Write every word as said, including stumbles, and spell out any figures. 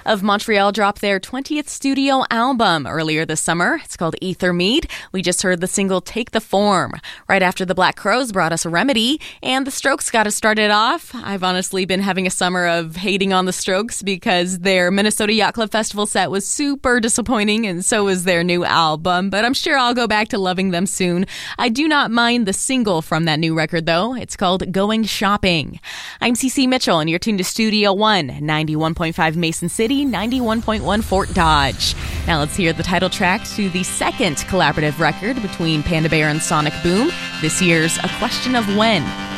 of Montreal dropped their twentieth studio album earlier this summer. It's called Ether Mead. We just heard the single Take the Form. Right after the Black Crowes brought us Remedy, and the Strokes got us started off. I've honestly been having a summer of hating on the Strokes because their Minnesota Yacht Club Festival set was super disappointing, and so was their new album, but I'm sure I'll go back to loving them soon. I do not mind the single from that new record, though. It's called Going Shopping. I'm Cece Mitchell, and you're tuned to Studio One, ninety-one point five Mason City, ninety-one point one Fort Dodge. Now let's hear the title track to the second collaborative record between Panda Bear and Sonic Boom, this year's A Question of When.